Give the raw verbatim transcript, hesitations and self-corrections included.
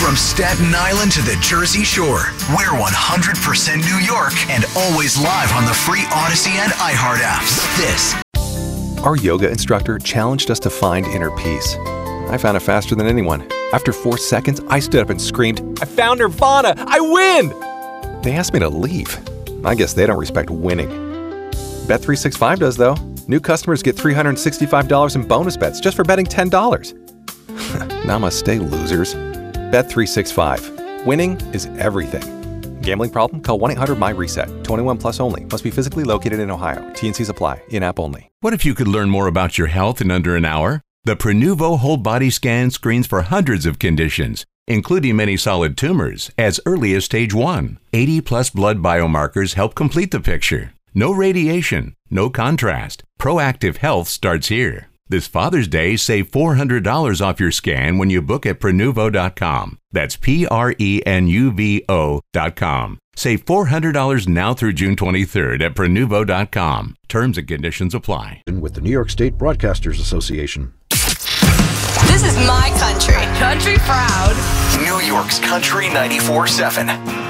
From Staten Island to the Jersey Shore, we're one hundred percent New York and always live on the free Odyssey and iHeart apps. This. Our yoga instructor challenged us to find inner peace. I found it faster than anyone. After four seconds, I stood up and screamed, "I found Nirvana! I win!" They asked me to leave. I guess they don't respect winning. Bet three sixty-five does, though. New customers get three hundred sixty-five dollars in bonus bets just for betting ten dollars. Namaste, losers. Bet three sixty-five. Winning is everything. Gambling problem? Call one eight hundred M Y reset. twenty-one plus only. Must be physically located in Ohio. T and Cs apply. In-app only. What if you could learn more about your health in under an hour? The Prenuvo Whole Body Scan screens for hundreds of conditions, including many solid tumors, as early as stage one. eighty plus blood biomarkers help complete the picture. No radiation, no contrast. Proactive health starts here. This Father's Day, save four hundred dollars off your scan when you book at Prenuvo dot com. That's P R E N U V O dot com. Save four hundred dollars now through June twenty-third at Prenuvo dot com. Terms and conditions apply. With the New York State Broadcasters Association. This is my country. Country proud. New York's Country ninety-four seven.